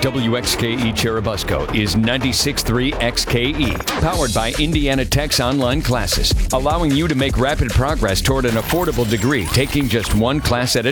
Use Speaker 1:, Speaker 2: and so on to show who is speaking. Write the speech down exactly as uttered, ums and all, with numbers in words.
Speaker 1: W X K E Cherubusco is ninety-six point three X K E, powered by Indiana Tech's online classes, allowing you to make rapid progress toward an affordable degree, taking just one class at a